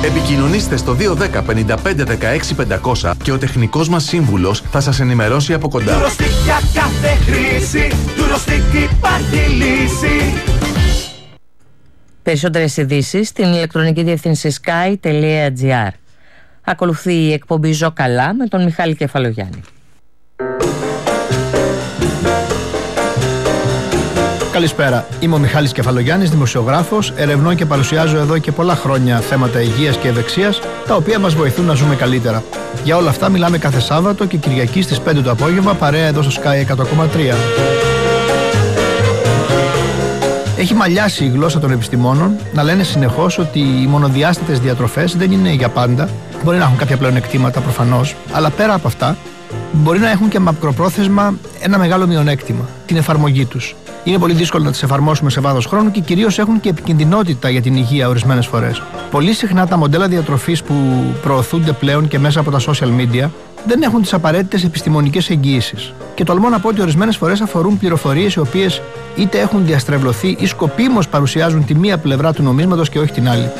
Επικοινωνήστε στο 210 55 16 500 και ο τεχνικός μας σύμβουλος θα σας ενημερώσει από κοντά. Ντουροστικ για κάθε χρήση, Ντουροστικ υπάρχει λύση. Περισσότερες ειδήσεις στην ηλεκτρονική διεύθυνση sky.gr. Ακολουθεί η εκπομπή «Ζω καλά» με τον Μιχάλη Κεφαλογιάννη. Καλησπέρα. Είμαι ο Μιχάλης Κεφαλογιάννης, δημοσιογράφος. Ερευνώ και παρουσιάζω εδώ και πολλά χρόνια θέματα υγείας και ευεξίας, τα οποία μας βοηθούν να ζούμε καλύτερα. Για όλα αυτά μιλάμε κάθε Σάββατο και Κυριακή στις 5 το απόγευμα, παρέα εδώ στο Sky 100,3. Έχει μαλλιάσει η γλώσσα των επιστημόνων να λένε συνεχώς ότι οι μονοδιάστατες διατροφές δεν είναι για πάντα. Μπορεί να έχουν κάποια πλεονεκτήματα προφανώς, αλλά πέρα από αυτά μπορεί να έχουν και μακροπρόθεσμα ένα μεγάλο μειονέκτημα, την εφαρμογή τους. Είναι πολύ δύσκολο να τις εφαρμόσουμε σε βάθος χρόνου και κυρίως έχουν και επικινδυνότητα για την υγεία ορισμένες φορές. Πολύ συχνά τα μοντέλα διατροφής που προωθούνται πλέον και μέσα από τα social media δεν έχουν τις απαραίτητες επιστημονικές εγγυήσεις. Και τολμώ να πω ότι ορισμένες φορές αφορούν πληροφορίες οι οποίες είτε έχουν διαστρεβλωθεί ή σκοπίμως παρουσιάζουν τη μία πλευρά του νομίσματος και όχι την άλλη.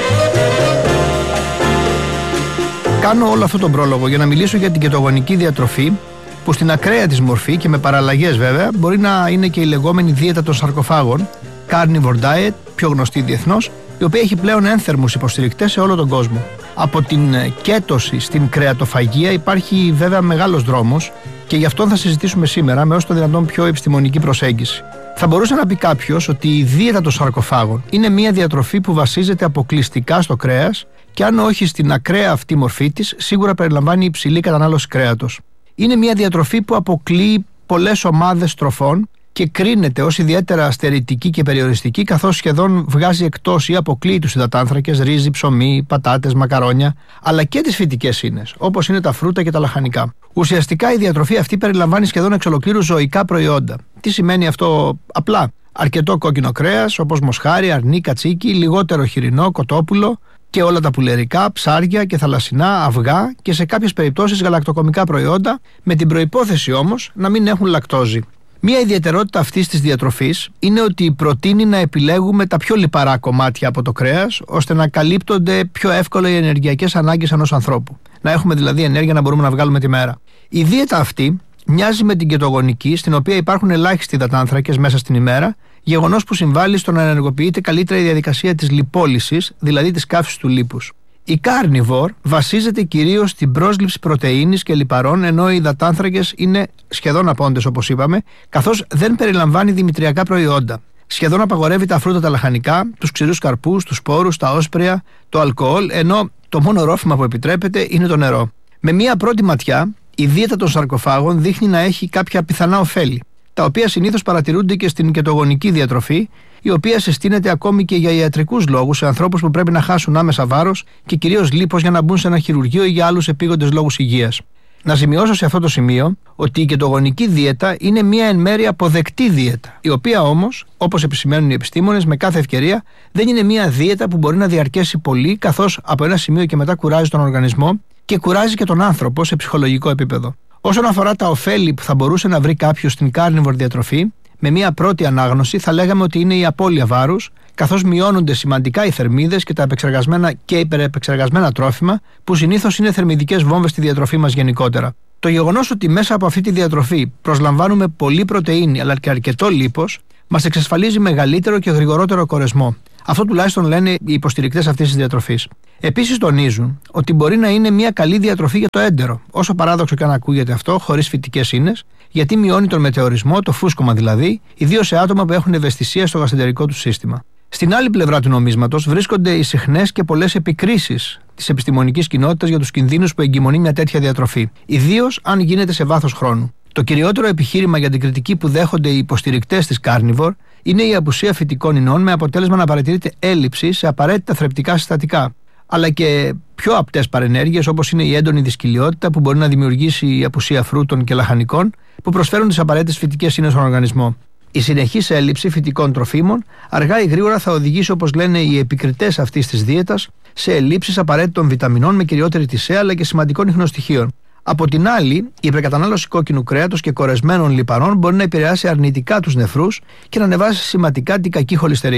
Κάνω όλο αυτό τον πρόλογο για να μιλήσω για την κετογονική διατροφή, που στην ακραία της μορφή και με παραλλαγές βέβαια μπορεί να είναι και η λεγόμενη δίαιτα των σαρκοφάγων, carnivore diet, πιο γνωστή διεθνώς, η οποία έχει πλέον ένθερμους υποστηρικτές σε όλο τον κόσμο. Από την κέτωση στην κρεατοφαγία υπάρχει βέβαια μεγάλος δρόμος και γι' αυτό θα συζητήσουμε σήμερα με όσο το δυνατόν πιο επιστημονική προσέγγιση. Θα μπορούσε να πει κάποιος ότι η δίαιτα των σαρκοφάγων είναι μια διατροφή που βασίζεται αποκλειστικά στο κρέας και αν όχι στην ακραία αυτή μορφή της, σίγουρα περιλαμβάνει υψηλή κατανάλωση κρέατος. Είναι μια διατροφή που αποκλείει πολλές ομάδες τροφών και κρίνεται ως ιδιαίτερα στερητική και περιοριστική, καθώς σχεδόν βγάζει εκτός ή αποκλείει τους υδατάνθρακες, ρύζι, ψωμί, πατάτες, μακαρόνια, αλλά και τις φυτικές ίνες, όπως είναι τα φρούτα και τα λαχανικά. Ουσιαστικά η διατροφή αυτή περιλαμβάνει σχεδόν εξ ολοκλήρου ζωικά προϊόντα. Τι σημαίνει αυτό απλά? Αρκετό κόκκινο κρέας, όπως μοσχάρι, αρνί, κατσίκι, λιγότερο χοιρινό, κοτόπουλο και όλα τα πουλερικά, ψάρια και θαλασσινά, αυγά και σε κάποιες περιπτώσεις γαλακτοκομικά προϊόντα, με την προϋπόθεση όμως να μην έχουν λακτόζη. Μία ιδιαιτερότητα αυτής της διατροφής είναι ότι προτείνει να επιλέγουμε τα πιο λιπαρά κομμάτια από το κρέας, ώστε να καλύπτονται πιο εύκολα οι ενεργειακές ανάγκες ενός ανθρώπου. Να έχουμε δηλαδή ενέργεια να μπορούμε να βγάλουμε τη μέρα. Η δίαιτα αυτή μοιάζει με την κετογονική, στην οποία υπάρχουν ελάχιστοι υδατάνθρακες μέσα στην ημέρα, γεγονός που συμβάλλει στο να ενεργοποιείται καλύτερα η διαδικασία της λιπόλυσης, δηλαδή της καύσης του λίπους. Η carnivore βασίζεται κυρίως στην πρόσληψη πρωτεΐνης και λιπαρών, ενώ οι υδατάνθρακες είναι σχεδόν απόντες, όπως είπαμε, καθώς δεν περιλαμβάνει δημητριακά προϊόντα. Σχεδόν απαγορεύει τα φρούτα, τα λαχανικά, τους ξηρούς καρπούς, τους σπόρους, τα όσπρια, το αλκοόλ, ενώ το μόνο ρόφημα που επιτρέπεται είναι το νερό. Με μία πρώτη ματιά, η δίαιτα των σαρκοφάγων δείχνει να έχει κάποια πιθανά ωφέλη, τα οποία συνήθως παρατηρούνται και στην κετογονική διατροφή, η οποία συστήνεται ακόμη και για ιατρικούς λόγους σε ανθρώπους που πρέπει να χάσουν άμεσα βάρος και κυρίως λίπος για να μπουν σε ένα χειρουργείο ή για άλλους επίγοντες λόγους υγείας. Να σημειώσω σε αυτό το σημείο ότι η κετογονική δίαιτα είναι μια εν μέρει αποδεκτή δίαιτα, η οποία όμως, όπως επισημαίνουν οι επιστήμονες, με κάθε ευκαιρία δεν είναι μια δίαιτα που μπορεί να διαρκέσει πολύ, καθώς από ένα σημείο και μετά κουράζει τον οργανισμό και κουράζει και τον άνθρωπο σε ψυχολογικό επίπεδο. Όσον αφορά τα ωφέλη που θα μπορούσε να βρει κάποιος στην carnivore διατροφή, με μια πρώτη ανάγνωση θα λέγαμε ότι είναι η απώλεια βάρους, καθώς μειώνονται σημαντικά οι θερμίδες και τα επεξεργασμένα και υπερεπεξεργασμένα τρόφιμα, που συνήθως είναι θερμιδικές βόμβες στη διατροφή μας γενικότερα. Το γεγονός ότι μέσα από αυτή τη διατροφή προσλαμβάνουμε πολύ πρωτεΐνη αλλά και αρκετό λίπος, μας εξασφαλίζει μεγαλύτερο και γρηγορότερο κορεσμό. Αυτό τουλάχιστον λένε οι υποστηρικτές αυτής της διατροφής. Επίσης τονίζουν ότι μπορεί να είναι μια καλή διατροφή για το έντερο, όσο παράδοξο και αν ακούγεται αυτό, χωρίς φυτικές ίνες, γιατί μειώνει τον μετεωρισμό, το φούσκωμα δηλαδή, ιδίως σε άτομα που έχουν ευαισθησία στο γαστεντερικό του σύστημα. Στην άλλη πλευρά του νομίσματος βρίσκονται οι συχνές και πολλές επικρίσεις της επιστημονικής κοινότητας για τους κινδύνους που εγκυμονεί μια τέτοια διατροφή, ιδίως αν γίνεται σε βάθος χρόνου. Το κυριότερο επιχείρημα για την κριτική που δέχονται οι υποστηρικτές της carnivore είναι η απουσία φυτικών ινών, με αποτέλεσμα να παρατηρείται έλλειψη σε απαραίτητα θρεπτικά συστατικά, αλλά και πιο απτές παρενέργειες όπως είναι η έντονη δυσκολιότητα που μπορεί να δημιουργήσει η απουσία φρούτων και λαχανικών που προσφέρουν τις απαραίτητες φυτικές ίνες στον οργανισμό. Η συνεχής έλλειψη φυτικών τροφίμων αργά ή γρήγορα θα οδηγήσει, όπως λένε οι επικριτές αυτής της δίαιτας, σε ελλείψεις απαραίτητων βιταμινών με κυριότερη τη ΣΕ αλλά και σημαντικών ιχνοστοιχείων. Από την άλλη, η υπερκατανάλωση κόκκινου κρέατος και κορεσμένων λιπαρών μπορεί να επηρεάσει αρνητικά τους νεφρούς και να ανεβάσει σημαντικά την κακή χολυστερίνη.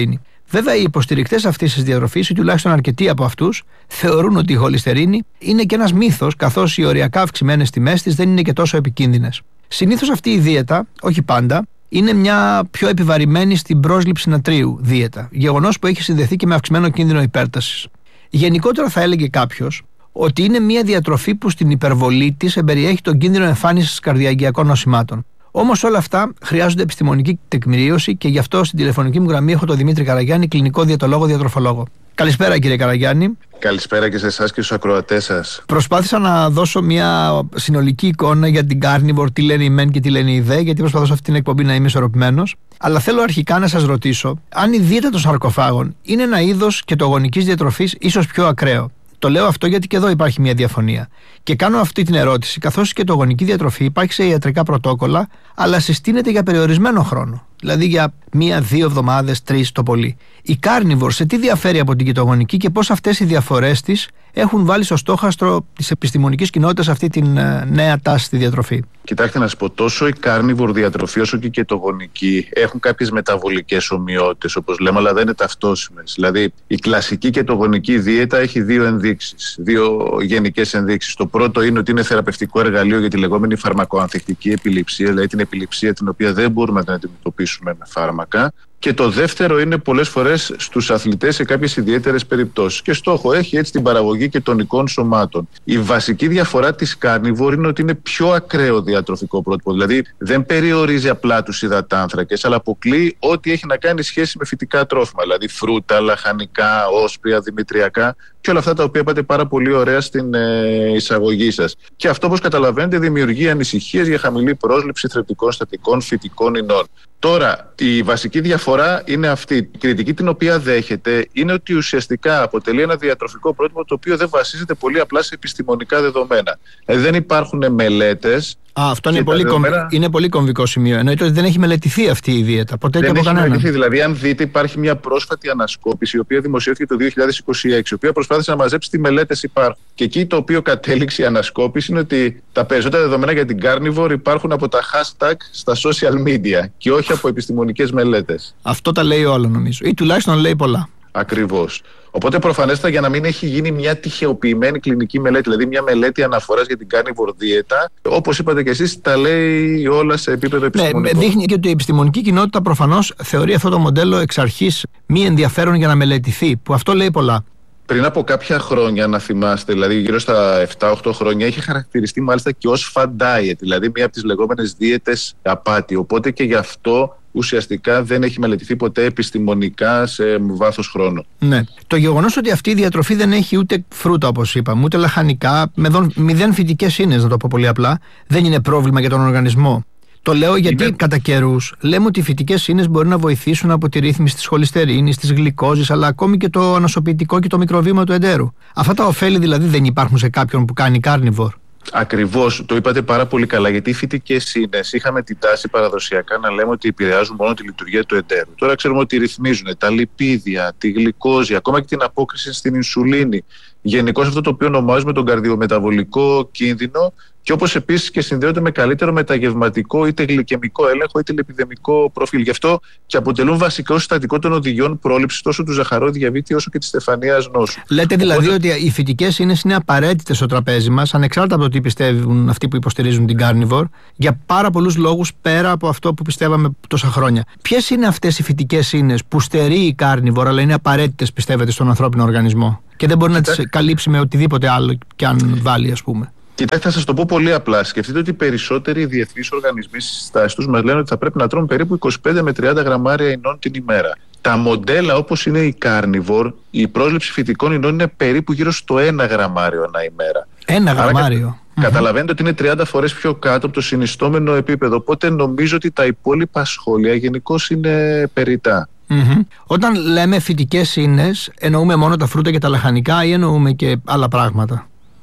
Βέβαια, οι υποστηρικτές αυτής της διατροφής, ή τουλάχιστον αρκετοί από αυτούς, θεωρούν ότι η χολυστερίνη είναι και ένας μύθος, καθώς οι οριακά αυξημένες τιμές της δεν είναι και τόσο επικίνδυνες. Συνήθως αυτή η δίαιτα, όχι πάντα, είναι μια πιο επιβαρημένη στην πρόσληψη νατρίου δίαιτα, γεγονός που έχει συνδεθεί και με αυξημένο κίνδυνο υπέρτασης. Γενικότερα θα έλεγε κάποιος ότι είναι μια διατροφή που στην υπερβολή της εμπεριέχει τον κίνδυνο εμφάνισης καρδιαγγειακών νοσημάτων. Όμως όλα αυτά χρειάζονται επιστημονική τεκμηρίωση και γι' αυτό στην τηλεφωνική μου γραμμή έχω τον Δημήτρη Καραγιάννη, κλινικό διαιτολόγο διατροφολόγο. Καλησπέρα κύριε Καραγιάννη. Καλησπέρα και σε εσάς και στους ακροατές σας. Προσπάθησα να δώσω μια συνολική εικόνα για την carnivore, τι λένε οι μεν και τι λένε οι δε, γιατί προσπαθώ σε αυτή την εκπομπή να είμαι ισορροπημένος. Αλλά θέλω αρχικά να σας ρωτήσω αν η δίαιτα των σαρκοφάγων είναι ένα είδος κετογονικής διατροφής ίσως πιο ακραίο. Το λέω αυτό γιατί και εδώ υπάρχει μια διαφωνία. Και κάνω αυτή την ερώτηση, καθώς η κετογονική διατροφή υπάρχει σε ιατρικά πρωτόκολλα, αλλά συστήνεται για περιορισμένο χρόνο. Δηλαδή για 1-2 εβδομάδες, 3 το πολύ. Η carnivore σε τι διαφέρει από την κετογονική και πώς αυτές οι διαφορές της έχουν βάλει στο στόχαστρο της επιστημονικής κοινότητας αυτή την νέα τάση στη διατροφή? Κοιτάξτε να σας πω, τόσο η carnivore διατροφή όσο και η κετογονική έχουν κάποιες μεταβολικές ομοιότητες, όπως λέμε, αλλά δεν είναι ταυτόσιμες. Δηλαδή, η κλασική κετογονική δίαιτα έχει δύο ενδείξεις, δύο γενικές ενδείξεις. Το πρώτο είναι ότι είναι θεραπευτικό εργαλείο για τη λεγόμενη φαρμακοανθεκτική επιληψία, δηλαδή την επιληψία την οποία δεν μπορούμε να την αντιμετωπίσουμε με φάρμακα. Και το δεύτερο είναι πολλές φορές στους αθλητές σε κάποιες ιδιαίτερες περιπτώσεις. Και στόχο έχει έτσι την παραγωγή κετονικών σωμάτων. Η βασική διαφορά της carnivore είναι ότι είναι πιο ακραίο διατροφικό πρότυπο. Δηλαδή δεν περιορίζει απλά τους υδατάνθρακες, αλλά αποκλείει ό,τι έχει να κάνει σχέση με φυτικά τρόφιμα. Δηλαδή φρούτα, λαχανικά, όσπρια, δημητριακά και όλα αυτά τα οποία είπατε πάρα πολύ ωραία στην εισαγωγή σας. Και αυτό, όπως καταλαβαίνετε, δημιουργεί ανησυχίες για χαμηλή πρόσληψη θρεπτικών συστατικών φυτικών ινών. Τώρα, η βασική διαφορά είναι αυτή. Η κριτική την οποία δέχεται είναι ότι ουσιαστικά αποτελεί ένα διατροφικό πρότυπο το οποίο δεν βασίζεται πολύ απλά σε επιστημονικά δεδομένα. Δηλαδή δεν υπάρχουν μελέτες. Αυτό είναι πολύ κομβικό σημείο. Εννοείται ότι δεν έχει μελετηθεί αυτή η δίαιτα. Ποτέ και από κανέναν. Δεν έχει μελετηθεί. Δηλαδή, αν δείτε, υπάρχει μια πρόσφατη ανασκόπηση, η οποία δημοσιεύτηκε το 2026, η οποία προσπάθησε να μαζέψει τι μελέτες υπάρχουν. Και εκεί το οποίο κατέληξε η ανασκόπηση είναι ότι τα περισσότερα δεδομένα για την carnivore υπάρχουν από τα hashtag στα social media και όχι από επιστημονικές μελέτες. Αυτό τα λέει όλα, νομίζω. Ή τουλάχιστον λέει πολλά. Ακριβώς. Οπότε προφανέστατα για να μην έχει γίνει μια τυχαιοποιημένη κλινική μελέτη, δηλαδή μια μελέτη αναφοράς για την carnivore δίαιτα, όπως είπατε και εσείς, τα λέει όλα σε επίπεδο επιστημονικό. Ναι, δείχνει και ότι η επιστημονική κοινότητα προφανώς θεωρεί αυτό το μοντέλο εξ αρχής μη ενδιαφέρον για να μελετηθεί, που αυτό λέει πολλά. Πριν από κάποια χρόνια, να θυμάστε, δηλαδή γύρω στα 7-8 χρόνια, είχε χαρακτηριστεί μάλιστα και ως fat diet, δηλαδή μία από τις λεγόμενες δίαιτες απάτη. Οπότε και γι' αυτό ουσιαστικά δεν έχει μελετηθεί ποτέ επιστημονικά σε βάθος χρόνου. Ναι. Το γεγονός ότι αυτή η διατροφή δεν έχει ούτε φρούτα, όπως είπαμε, ούτε λαχανικά, με 0 φυτικές ίνες, να το πω πολύ απλά, δεν είναι πρόβλημα για τον οργανισμό. Το λέω γιατί κατά καιρούς λέμε ότι οι φυτικές ίνες μπορεί να βοηθήσουν από τη ρύθμιση της χολυστερίνης, της γλυκόζης, αλλά ακόμη και το ανοσοποιητικό και το μικροβίωμα του εντέρου. Αυτά τα ωφέλη δηλαδή δεν υπάρχουν σε κάποιον που κάνει carnivore. Ακριβώς, το είπατε πάρα πολύ καλά, γιατί οι φυτικές ίνες είχαμε την τάση παραδοσιακά να λέμε ότι επηρεάζουν μόνο τη λειτουργία του εντέρου. Τώρα ξέρουμε ότι ρυθμίζουν τα λιπίδια, τη γλυκόζη, ακόμα και την απόκριση στην ινσουλίνη. Γενικώς αυτό το οποίο ονομάζουμε τον καρδιομεταβολικό κίνδυνο, και όπως επίσης και συνδέονται με καλύτερο μεταγευματικό είτε γλυκαιμικό έλεγχο είτε λιπιδαιμικό προφίλ. Γι' αυτό και αποτελούν βασικό συστατικό των οδηγιών πρόληψης τόσο του ζαχαρόδι διαβήτη όσο και της στεφανίας νόσου. Λέτε δηλαδή ότι οι φυτικές ίνες είναι απαραίτητες στο τραπέζι μας, ανεξάρτητα από το τι πιστεύουν αυτοί που υποστηρίζουν την carnivore, για πάρα πολλούς λόγους πέρα από αυτό που πιστεύαμε τόσα χρόνια. Ποιες είναι αυτές οι φυτικές ίνες που στερεί η carnivore, αλλά είναι απαραίτητες, πιστεύετε, στον ανθρώπινο οργανισμό και δεν μπορεί να τις καλύψει με οτιδήποτε άλλο και αν βάλει, ας πούμε? Κοιτάξτε, θα σας το πω πολύ απλά. Σκεφτείτε ότι οι περισσότεροι διεθνείς οργανισμοί στις συστάσεις τους μας λένε ότι θα πρέπει να τρώνε περίπου 25 με 30 γραμμάρια ινών την ημέρα. Τα μοντέλα όπως είναι η carnivore, η πρόσληψη φυτικών ινών είναι περίπου γύρω στο 1 γραμμάριο ανά ημέρα. 1 γραμμάριο. Καταλαβαίνετε ότι είναι 30 φορές πιο κάτω από το συνιστόμενο επίπεδο. Οπότε νομίζω ότι τα υπόλοιπα σχόλια γενικώς είναι περιττά. Όταν λέμε φυτικές ίνες, εννοούμε μόνο τα φρούτα και τα λαχανικά ή εννοούμε και άλλα πράγματα?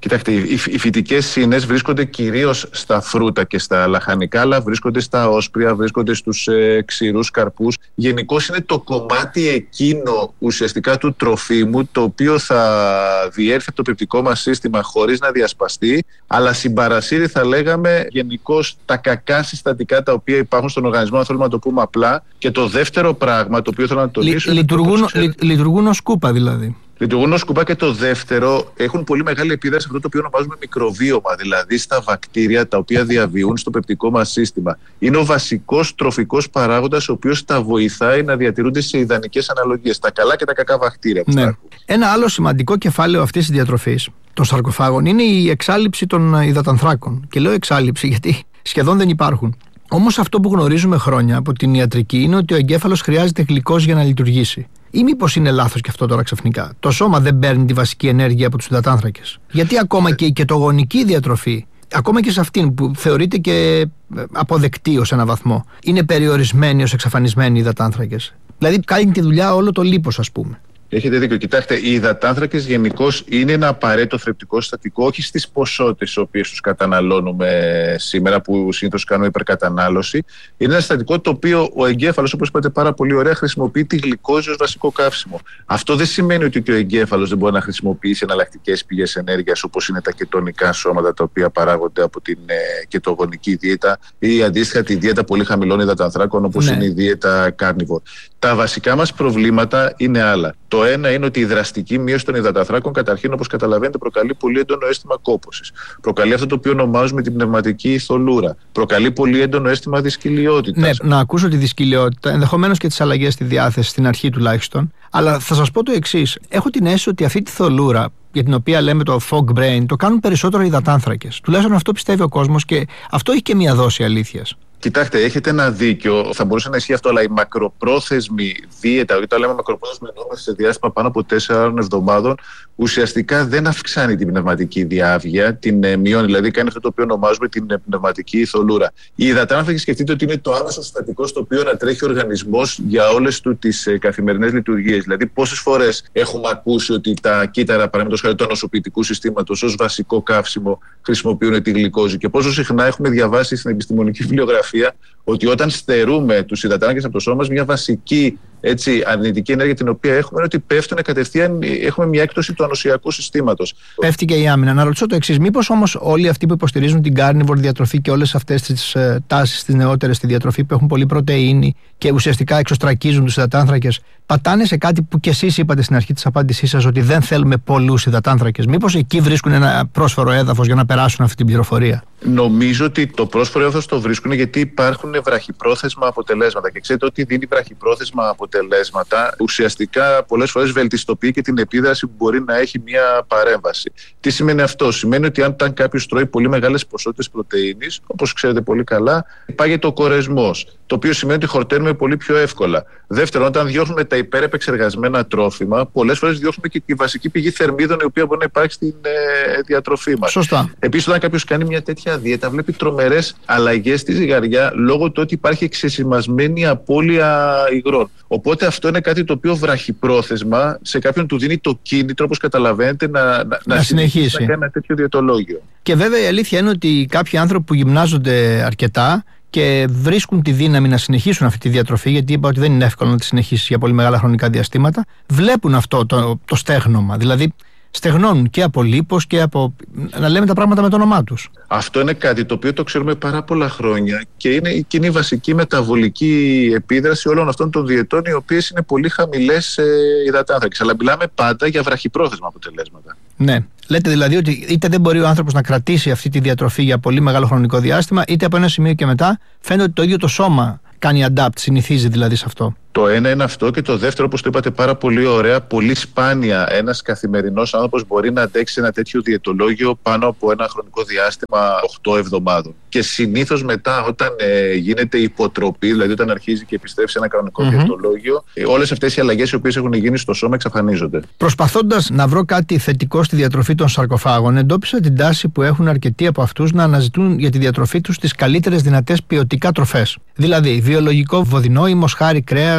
Κοιτάξτε, οι φυτικές ίνες βρίσκονται κυρίως στα φρούτα και στα λαχανικά, αλλά βρίσκονται στα όσπρια, βρίσκονται στους ξηρούς καρπούς. Γενικώς είναι το κομμάτι εκείνο ουσιαστικά του τροφίμου, το οποίο θα διέρθει από το πεπτικό μας σύστημα χωρίς να διασπαστεί, αλλά συμπαρασύρει, θα λέγαμε, γενικώς τα κακά συστατικά τα οποία υπάρχουν στον οργανισμό, αν θέλουμε να το πούμε απλά. Και το δεύτερο πράγμα, το οποίο θέλω να τονίσω. Λειτουργούν ως σκούπα δηλαδή. Λειτουργούν ως σκουπά, και το δεύτερο, έχουν πολύ μεγάλη επίδραση σε αυτό το οποίο ονομάζουμε μικροβίωμα, δηλαδή στα βακτήρια τα οποία διαβιούν στο πεπτικό μας σύστημα. Είναι ο βασικός τροφικός παράγοντας, ο οποίος τα βοηθάει να διατηρούνται σε ιδανικές αναλογίες, τα καλά και τα κακά βακτήρια. Ναι. Ένα άλλο σημαντικό κεφάλαιο αυτής της διατροφής των σαρκοφάγων είναι η εξάλειψη των υδατανθράκων. Και λέω εξάλειψη γιατί σχεδόν δεν υπάρχουν. Όμως αυτό που γνωρίζουμε χρόνια από την ιατρική είναι ότι ο εγκέφαλος χρειάζεται γλυκόζη για να λειτουργήσει. Ή μήπως είναι λάθος και αυτό τώρα ξαφνικά? Το σώμα δεν παίρνει τη βασική ενέργεια από τους υδατάνθρακες? Γιατί ακόμα και η κετογονική διατροφή, ακόμα και σε αυτήν που θεωρείται και αποδεκτή ως ένα βαθμό, είναι περιορισμένη ως εξαφανισμένοι υδατάνθρακες? Δηλαδή κάνει τη δουλειά όλο το λίπος, ας πούμε. Έχετε δίκιο. Κοιτάξτε, οι υδατάνθρακες γενικώς είναι ένα απαραίτητο θρεπτικό συστατικό, όχι στις ποσότητες τις οποίες τους καταναλώνουμε σήμερα, που συνήθως κάνουμε υπερκατανάλωση. Είναι ένα συστατικό το οποίο ο εγκέφαλος, όπως είπατε πάρα πολύ ωραία, χρησιμοποιεί τη γλυκόζη ως βασικό καύσιμο. Αυτό δεν σημαίνει ότι ο εγκέφαλος δεν μπορεί να χρησιμοποιήσει εναλλακτικές πηγές ενέργειας, όπως είναι τα κετονικά σώματα, τα οποία παράγονται από την κετογονική δίαιτα, ή αντίστοιχα τη δίαιτα πολύ χαμηλών υδατανθράκων, όπως είναι η δίαιτα carnivore. Τα βασικά μας προβλήματα είναι άλλα. Το ένα είναι ότι η δραστική μείωση των υδατανθράκων, καταρχήν, όπως καταλαβαίνετε, προκαλεί πολύ έντονο αίσθημα κόπωσης. Προκαλεί αυτό το οποίο ονομάζουμε την πνευματική θολούρα. Προκαλεί πολύ έντονο αίσθημα δυσκολιότητας. Ναι, να ακούσω τη δυσκολιότητα, ενδεχομένως και τις αλλαγές στη διάθεση, στην αρχή τουλάχιστον. Αλλά θα σας πω το εξής. Έχω την αίσθηση ότι αυτή τη θολούρα, για την οποία λέμε το fog brain, το κάνουν περισσότερο οι υδατάνθρακες. Τουλάχιστον αυτό πιστεύει ο κόσμος, και αυτό έχει και μια δόση αλήθειας. Κοιτάξτε, έχετε ένα δίκιο. Θα μπορούσε να ισχύει αυτό, αλλά η μακροπρόθεσμη δίαιτα, όταν λέμε μακροπρόθεσμη, εννοούμε σε διάστημα πάνω από 4 εβδομάδων, ουσιαστικά δεν αυξάνει την πνευματική διάβγεια, την μειώνει. Δηλαδή, κάνει αυτό το οποίο ονομάζουμε την πνευματική θολούρα. Οι υδατάνθρακες, σκεφτείτε ότι είναι το άμεσο συστατικό στο οποίο ανατρέχει ο οργανισμός για όλες του τις καθημερινές λειτουργίες. Δηλαδή, πόσες φορές έχουμε ακούσει ότι τα κύτταρα, παραδείγματος χάρη του νοσοποιητικού συστήματος, ως βασικό καύσιμο χρησιμοποιούν τη γλυκόζη, και πόσο συχνά έχουμε διαβάσει στην επιστημονική βιβλιογραφία ότι όταν στερούμε τους υδατάνθρακες από το σώμα μας, μια βασική αρνητική ενέργεια την οποία έχουμε είναι ότι πέφτουν κατευθείαν, έχουμε μια έκπτωση του ανοσιακού συστήματος. Πέφτει και η άμυνα. Να ρωτήσω το εξής: μήπως όμως όλοι αυτοί που υποστηρίζουν την carnivore διατροφή και όλες αυτές τις τάσεις τις νεότερες στη διατροφή, που έχουν πολύ πρωτεΐνη και ουσιαστικά εξωστρακίζουν τους υδατάνθρακες, πατάνε σε κάτι που κι εσείς είπατε στην αρχή της απάντησής σας, ότι δεν θέλουμε πολλούς υδατάνθρακες? Μήπως εκεί βρίσκουν ένα πρόσφορο έδαφος για να περάσουν αυτή την πληροφορία? Νομίζω ότι το πρόσφορο έδαφος το βρίσκουν γιατί υπάρχουν βραχυπρόθεσμα αποτελέσματα. Και ξέρετε ότι δίνει βραχυπρόθεσμα αποτελέσματα, ουσιαστικά πολλές φορές βελτιστοποιεί και την επίδραση που μπορεί να έχει μια παρέμβαση. Τι σημαίνει αυτό? Σημαίνει ότι αν κάποιος τρώει πολύ μεγάλες ποσότητες πρωτεΐνης, όπως ξέρετε πολύ καλά, πάγεται ο κορεσμός. Το οποίο σημαίνει ότι χορταίνουμε πολύ πιο εύκολα. Δεύτερον, όταν διώχνουμε τα υπερεπεξεργασμένα τρόφιμα, πολλές φορές διώχνουμε και τη βασική πηγή θερμίδων, η οποία μπορεί να υπάρχει στην διατροφή μας. Σωστά. Επίσης, όταν κάποιος κάνει μια τέτοια δίαιτα, βλέπει τρομερές αλλαγές στη ζυγαριά λόγω του ότι υπάρχει εξεσημασμένη απώλεια υγρών. Οπότε αυτό είναι κάτι το οποίο βραχυπρόθεσμα σε κάποιον του δίνει το κίνητρο, όπως καταλαβαίνετε, να συνεχίσει να κάνει ένα τέτοιο διαιτολόγιο. Και βέβαια η αλήθεια είναι ότι κάποιοι άνθρωποι που γυμνάζονται αρκετά και βρίσκουν τη δύναμη να συνεχίσουν αυτή τη διατροφή, γιατί είπα ότι δεν είναι εύκολο να τη συνεχίσει για πολύ μεγάλα χρονικά διαστήματα, βλέπουν αυτό το στέγνομα. Δηλαδή, στεγνώνουν και από λίπος και από, να λέμε τα πράγματα με το όνομά τους. Αυτό είναι κάτι το οποίο το ξέρουμε πάρα πολλά χρόνια και είναι η κοινή βασική μεταβολική επίδραση όλων αυτών των διαιτών, οι οποίες είναι πολύ χαμηλές υδατάνθρακες. Αλλά μιλάμε πάντα για βραχυπρόθεσμα αποτελέσματα. Ναι. Λέτε δηλαδή ότι είτε δεν μπορεί ο άνθρωπος να κρατήσει αυτή τη διατροφή για πολύ μεγάλο χρονικό διάστημα, είτε από ένα σημείο και μετά φαίνεται ότι το ίδιο το σώμα κάνει adapt, συνηθίζει δηλαδή σε αυτό. Το ένα είναι αυτό, και το δεύτερο, όπως το είπατε πάρα πολύ ωραία, πολύ σπάνια ένας καθημερινός άνθρωπος μπορεί να αντέξει ένα τέτοιο διαιτολόγιο πάνω από ένα χρονικό διάστημα 8 εβδομάδων. Και συνήθως μετά, όταν γίνεται υποτροπή, δηλαδή όταν αρχίζει και επιστρέφει σε ένα κανονικό διαιτολόγιο, όλες αυτές οι αλλαγές οι οποίες έχουν γίνει στο σώμα εξαφανίζονται. Προσπαθώντας να βρω κάτι θετικό στη διατροφή των σαρκοφάγων, εντόπισα την τάση που έχουν αρκετοί από αυτούς να αναζητούν για τη διατροφή τους τις καλύτερες δυνατές ποιοτικά τροφές. Δηλαδή, βιολογικό βοδινό ή μοσχάρι κρέας,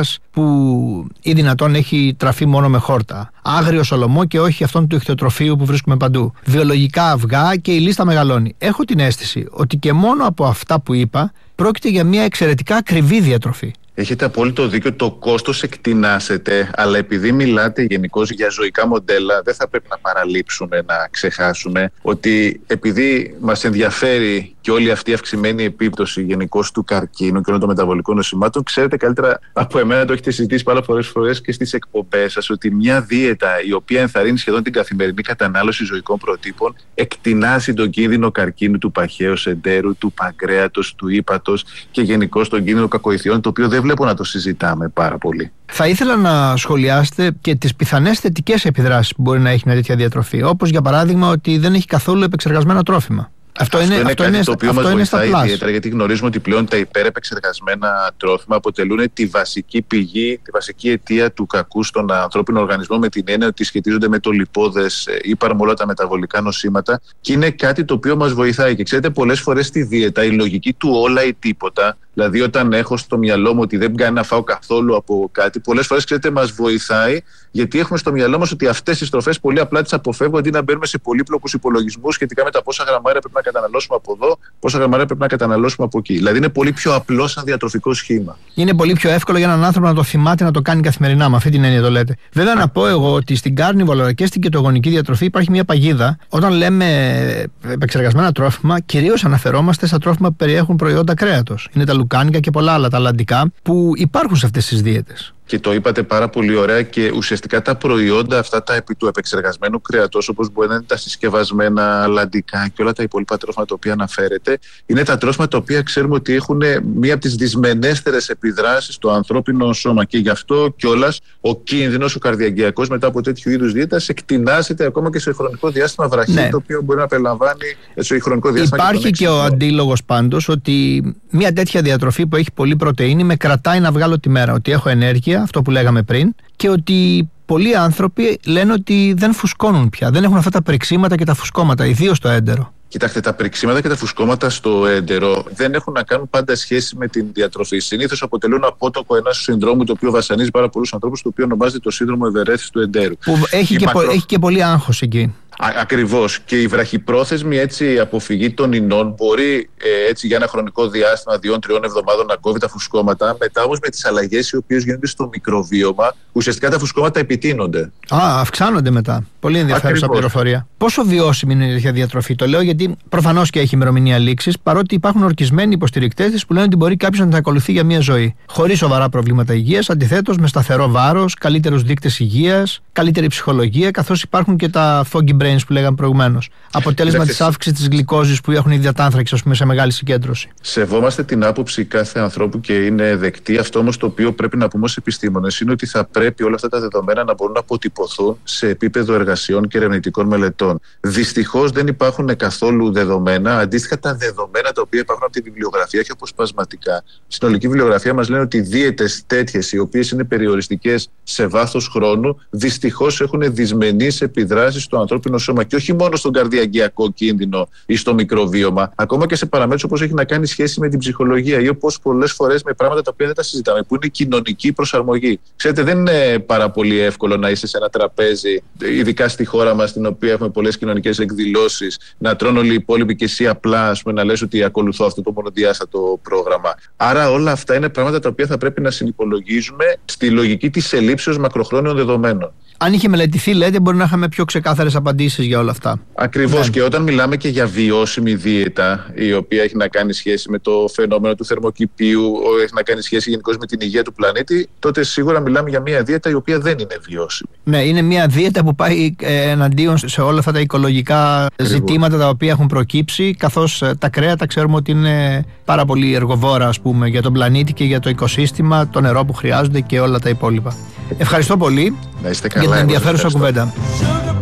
κρέας που ή δυνατόν έχει τραφεί μόνο με χόρτα. Άγριο σολομό και όχι αυτόν του ιχθυοτροφείου που βρίσκουμε παντού. Βιολογικά αυγά και η λίστα μεγαλώνει. Έχω την αίσθηση ότι και μόνο από αυτά που είπα πρόκειται για μια εξαιρετικά ακριβή διατροφή. Έχετε απόλυτο δίκιο, το κόστος εκτινάσεται, αλλά επειδή μιλάτε γενικώς για ζωικά μοντέλα, δεν θα πρέπει να παραλείψουμε, να ξεχάσουμε ότι επειδή μας ενδιαφέρει και όλη αυτή η αυξημένη επίπτωση γενικώς του καρκίνου και όλων των μεταβολικών νοσημάτων, ξέρετε καλύτερα από εμένα, το έχετε συζητήσει πάρα πολλές φορές και στις εκπομπές σας, ότι μια δίαιτα η οποία ενθαρρύνει σχεδόν την καθημερινή κατανάλωση ζωικών προτύπων εκτινάσει τον κίνδυνο καρκίνου του παχαίου εντέρου, του παγκρέατος, του ύπατος και γενικώς τον κίνδυνο κακοηθειών, το οποίο δεν βλέπω να το συζητάμε πάρα πολύ. Θα ήθελα να σχολιάσετε και τις πιθανές θετικές επιδράσεις που μπορεί να έχει μια τέτοια διατροφή. Όπως για παράδειγμα ότι δεν έχει καθόλου επεξεργασμένα τρόφιμα. Αυτό είναι κάτι το οποίο μας βοηθάει ιδιαίτερα, γιατί γνωρίζουμε ότι πλέον τα υπερεπεξεργασμένα τρόφιμα αποτελούν τη βασική πηγή, τη βασική αιτία του κακού στον ανθρώπινο οργανισμό, με την έννοια ότι σχετίζονται με το λιπόδες, είπαμε όλα τα μεταβολικά νοσήματα, και είναι κάτι το οποίο μας βοηθάει. Και ξέρετε, πολλές φορές στη δίαιτα η λογική του όλα ή τίποτα, δηλαδή όταν έχω στο μυαλό μου ότι δεν κάνει να φάω καθόλου από κάτι, πολλές φορές ξέρετε μας βοηθάει, γιατί έχουμε στο μυαλό μας ότι αυτές τις τροφές πολύ απλά τις αποφεύγω, αντί να μπαίνουμε σε πολύπλοκους υπολογισμούς σχετικά με τα πόσα γραμμάρια πρέπει να καταναλώσουμε από εδώ, πόσα γραμμάρια πρέπει να καταναλώσουμε από εκεί. Δηλαδή είναι πολύ πιο απλό σαν διατροφικό σχήμα. Είναι πολύ πιο εύκολο για έναν άνθρωπο να το θυμάται, να το κάνει καθημερινά. Με αυτή την έννοια το λέτε. Βέβαια, να πω εγώ ότι στην carnivore αλλά και στην κετογονική διατροφή υπάρχει μια παγίδα. Όταν λέμε επεξεργασμένα τρόφιμα, κυρίως αναφερόμαστε στα τρόφιμα που περιέχουν προϊόντα κρέατος. Είναι τα λουκάνικα και πολλά άλλα τα αλλαντικά που υπάρχουν σε αυτές τις δίαιτες. Και το είπατε πάρα πολύ ωραία, και ουσιαστικά τα προϊόντα αυτά τα επί του επεξεργασμένου κρέατος, όπως μπορεί να είναι τα συσκευασμένα αλλαντικά και όλα τα υπόλοιπα τρόφιμα τα οποία αναφέρετε, είναι τα τρόφιμα τα οποία ξέρουμε ότι έχουν μία από τις δυσμενέστερες επιδράσεις στο ανθρώπινο σώμα. Και γι' αυτό κιόλας ο κίνδυνος, ο καρδιαγγειακός μετά από τέτοιου είδους δίαιτας, εκτινάσεται ακόμα και σε χρονικό διάστημα βραχή, ναι, το οποίο μπορεί να περιλαμβάνει σε χρονικό διάστημα. Υπάρχει και ο αντίλογος πάντως ότι μία τέτοια διατροφή που έχει πολύ πρωτεΐνη με κρατάει να βγάλω τη μέρα, ότι έχω ενέργεια. Αυτό που λέγαμε πριν, και ότι πολλοί άνθρωποι λένε ότι δεν φουσκώνουν πια, δεν έχουν αυτά τα πριξίματα και τα φουσκώματα, ιδίως στο έντερο. Κοιτάξτε, τα πριξίματα και τα φουσκώματα στο έντερο δεν έχουν να κάνουν πάντα σχέση με την διατροφή. Συνήθως αποτελούν απότοκο ενός συνδρόμου το οποίο βασανίζει πάρα πολλούς ανθρώπους, το οποίο ονομάζεται το σύνδρομο ευερέθησης του εντέρου. Που έχει και πολύ άγχος εκεί. Ακριβώς. Και η βραχυπρόθεσμη αποφυγή των ινών μπορεί για ένα χρονικό διάστημα 2-3 εβδομάδων να κόβει τα φουσκώματα. Μετά όμως με τις αλλαγές οι οποίες γίνονται στο μικροβίωμα, ουσιαστικά τα φουσκώματα επιτείνονται. Αυξάνονται μετά. Πολύ ενδιαφέρουσα πληροφορία. Πόσο βιώσιμη είναι η τέτοια διατροφή? Το λέω γιατί προφανώς και έχει ημερομηνία λήξης, παρότι υπάρχουν ορκισμένοι υποστηρικτές της που λένε ότι μπορεί κάποιος να τα ακολουθεί για μια ζωή. Χωρίς σοβαρά προβλήματα υγείας, αντιθέτως με σταθερό βάρος, καλύτερους δείκτες υγείας, καλύτερη ψυχολογία, καθώς υπάρχουν και τα foggy brains που λέγαμε προηγουμένως. Αποτέλεσμα της αύξησης της γλυκόζης που έχουν οι υδατάνθρακες, ας πούμε, σε μεγάλη συγκέντρωση. Σεβόμαστε την άποψη κάθε ανθρώπου και είναι δεκτή. Αυτό όμως το οποίο πρέπει να πούμε ως επιστήμονες είναι ότι θα πρέπει όλα αυτά τα δεδομένα να μπορούν να αποτυπωθούν σε επίπεδο εργασιών και ερευνητικών μελετών. Δυστυχώς δεν υπάρχουν καθόλου δεδομένα. Αντίστοιχα, τα δεδομένα τα οποία υπάρχουν από τη βιβλιογραφία και αποσπασματικά. Στην συνολική βιβλιογραφία μας λένε ότι δίαιτες τέτοιες, οι οποίες είναι περιοριστικές σε βάθος χρόνου, δυστυχώς έχουν δυσμενείς επιδράσεις στο ανθρώπινο σώμα, και όχι μόνο στον καρδιαγγειακό κίνδυνο ή στο μικροβίωμα, ακόμα και σε παραμέτρους όπως έχει να κάνει σχέση με την ψυχολογία ή όπως πολλές φορές με πράγματα τα οποία δεν τα συζητάμε, που είναι κοινωνική προσαρμογή. Ξέρετε, δεν είναι πάρα πολύ εύκολο να είσαι σε ένα τραπέζι, ειδικά στη χώρα μας, στην οποία έχουμε πολλές κοινωνικές εκδηλώσεις, να τρώνε όλοι οι υπόλοιποι και εσύ απλά να λες ότι ακολουθώ αυτό το μονοδιάστατο πρόγραμμα. Άρα, όλα αυτά είναι πράγματα τα οποία θα πρέπει να συνυπολογίζουμε στη λογική της ελλείψεως μακροχρόνιων δεδομένων. Αν είχε μελετηθεί, λέτε, μπορεί να είχαμε πιο ξεκάθαρες απαντήσεις για όλα αυτά. Ακριβώς. Ναι. Και όταν μιλάμε και για βιώσιμη δίαιτα, η οποία έχει να κάνει σχέση με το φαινόμενο του θερμοκηπίου, έχει να κάνει σχέση γενικώς με την υγεία του πλανήτη, τότε σίγουρα μιλάμε για μια δίαιτα η οποία δεν είναι βιώσιμη. Ναι, είναι μια δίαιτα που πάει εναντίον σε όλα αυτά τα οικολογικά ζητήματα τα οποία έχουν προκύψει, καθώς τα κρέατα ξέρουμε ότι είναι πάρα πολύ εργοβόρα, ας πούμε, για τον πλανήτη και για το οικοσύστημα, το νερό που χρειάζονται και όλα τα υπόλοιπα. Ευχαριστώ πολύ για την ενδιαφέρουσα κουβέντα.